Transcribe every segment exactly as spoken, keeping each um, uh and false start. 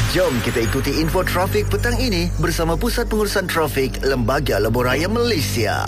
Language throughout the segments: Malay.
Jom kita ikuti info trafik petang ini bersama Pusat Pengurusan Trafik Lembaga Lebuh Raya Malaysia.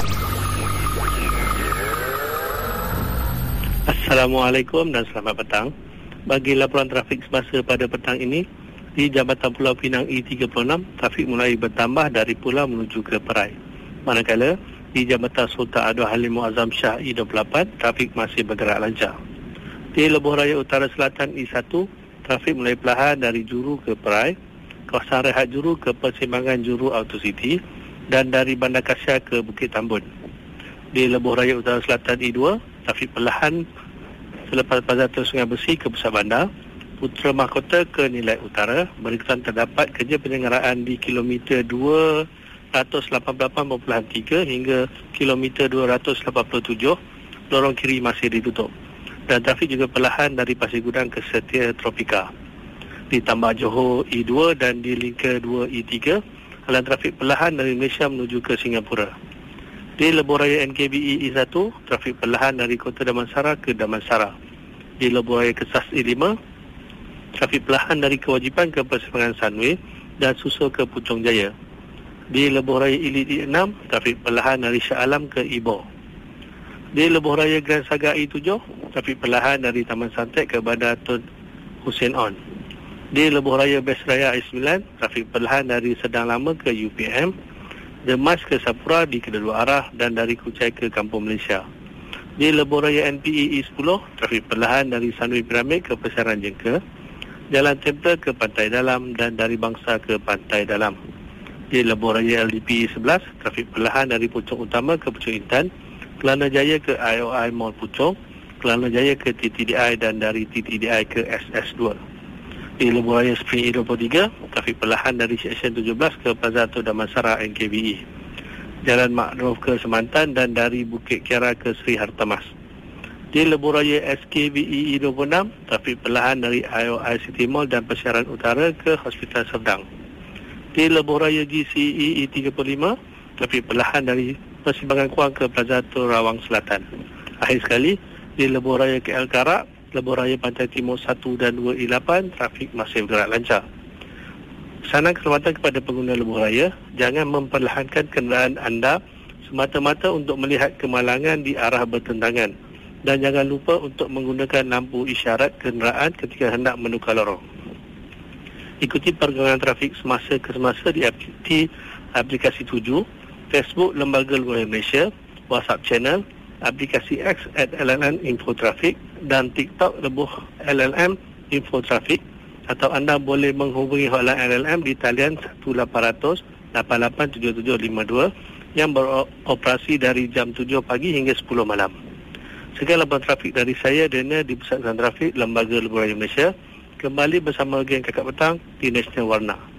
Assalamualaikum dan selamat petang. Bagi laporan trafik semasa pada petang ini, di Jambatan Pulau Pinang E tiga puluh enam, trafik mulai bertambah dari pulau menuju ke Perai. Manakala, di Jambatan Sultan Abdul Halim Muazzam Shah E dua puluh lapan, trafik masih bergerak lancar. Di Lebuh Raya Utara Selatan E satu, trafik mulai perlahan dari Juru ke Perai, kawasan rehat Juru ke persimpangan Juru Auto City dan dari Bandar Kasia ke Bukit Tambun. Di Lebuh Raya Utara Selatan E dua, trafik perlahan selepas Pazatul Sungai Besi ke Pusat Bandar, Putra Mahkota ke Nilai Utara. Berikutan terdapat kerja penyelenggaraan di kilometer dua ratus lapan puluh lapan perpuluhan tiga hingga kilometer dua ratus lapan puluh tujuh, lorong kiri masih ditutup. Dan trafik juga perlahan dari Pasir Gudang ke Setia Tropika. Di Tambak Johor E dua dan di Lingkar dua E tiga, aliran trafik perlahan dari Malaysia menuju ke Singapura. Di Lebuh Raya N K B E E satu, trafik perlahan dari Kota Damansara ke Damansara. Di Lebuh Raya Kesas E lima, trafik perlahan dari Kewajipan ke Persimpangan Sunway dan Susul ke Puchong Jaya. Di Lebuh Raya Elite E enam, trafik perlahan dari Shah Alam ke Ipoh. Di Lebuh Raya Grand Saga E tujuh, trafik perlahan dari Taman Santek ke Bandar Tun Hussein On. Di Lebuh Raya Best Raya E sembilan, trafik perlahan dari Sedang Lama ke U P M, Demas ke Sapura di kedua arah dan dari Kuchai ke Kampung Malaysia. Di Lebuh Raya N P E E sepuluh, trafik perlahan dari Sunway Piramid ke Persiaran Jengka, Jalan Tempel ke Pantai Dalam dan dari Bangsa ke Pantai Dalam. Di Lebuh Raya L D P E sebelas, trafik perlahan dari Puchong Utama ke Puchong Intan, Kelana Jaya ke I O I Mall Puchong, Kelana Jaya ke T T D I dan dari T T D I ke S S dua. Di Lebuh Raya Spring E dua puluh tiga, trafik perlahan dari Seksyen tujuh belas ke Pazatul Damansara N K B E, Jalan Makruf ke Semantan dan dari Bukit Kiara ke Sri Hartamas. Di Lebuh Raya S K B E E dua puluh enam, trafik perlahan dari I O I City Mall dan Persiaran Utara ke Hospital Serdang. Di Lebuh Raya G C E E tiga puluh lima, trafik perlahan dari Persimpangan Kuang ke Plaza Rawang Selatan. Akhir sekali, di Lebuh Raya K L Karak, Lebuh Raya Pantai Timur satu dan dua E lapan, trafik masih bergerak lancar. Pesanan keselamatan kepada pengguna Lebuh Raya, jangan memperlahankan kenderaan anda semata-mata untuk melihat kemalangan di arah bertentangan. Dan jangan lupa untuk menggunakan lampu isyarat kenderaan ketika hendak menukar lorong. Ikuti perkembangan trafik semasa ke semasa di aplikasi tujuh, Facebook Lembaga Lebuh Raya Malaysia, WhatsApp channel, aplikasi X at L L M Info Trafik dan TikTok Lebuh L L M Info Trafik, atau anda boleh menghubungi hotline L L M di talian satu lapan kosong kosong lapan lapan tujuh tujuh lima dua yang beroperasi dari jam tujuh pagi hingga sepuluh malam. Sekian laporan trafik dari saya, Daniel, di Pusat Pengurusan Trafik Lembaga Lebuh Raya Malaysia. Kembali bersama geng Kakak Petang di National Warna.